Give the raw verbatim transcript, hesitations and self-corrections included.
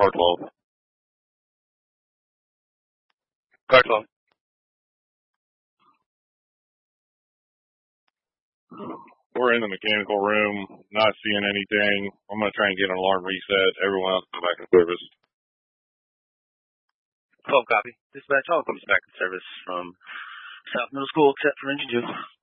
car twelve. Car twelve. We're in the mechanical room, not seeing anything. I'm going to try and get an alarm reset. Everyone else go back in service. twelve copy. Dispatch, all comes back in service from South Middle School except for engine two.